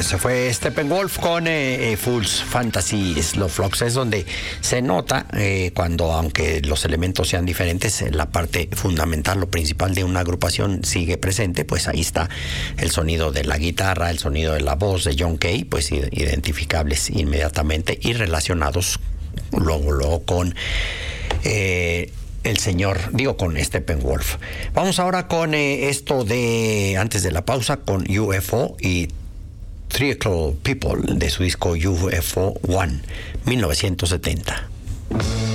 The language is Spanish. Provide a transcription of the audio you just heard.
se fue Steppenwolf con Fool's Fantasy Slow Flux. Es donde se nota cuando, aunque los elementos sean diferentes, la parte fundamental, lo principal de una agrupación sigue presente. Pues ahí está el sonido de la guitarra, el sonido de la voz de John Kay, pues identificables inmediatamente y relacionados luego con el señor, con Steppenwolf. Vamos ahora con esto de, antes de la pausa, con UFO y Trickle People de su disco UFO One, 1970.